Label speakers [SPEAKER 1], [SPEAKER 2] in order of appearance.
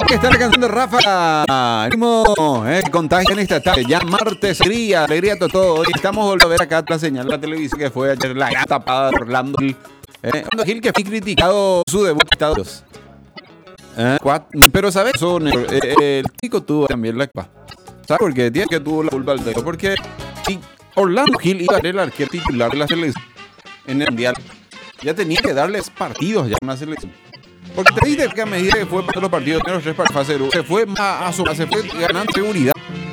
[SPEAKER 1] que está la canción de Rafa. Contagia en esta tarde. Ya martes, alegría todo. Hoy estamos volviendo a ver acá la señal de la televisión que fue ayer la gata tapada de Orlando Gil. Orlando Gil que fue criticado su debut en Estados Unidos. Pero ¿sabes? El chico tuvo también la culpa. ¿Sabes por qué? Tiene que tuvo la culpa del dedo. Porque si Orlando Gil iba a ser el arquero titular de la selección en el mundial, ya tenía que darles partidos ya a una selección. Porque te diste que a medida que fue para los partidos, los tres para fase 1, se fue más se fue ganando seguridad.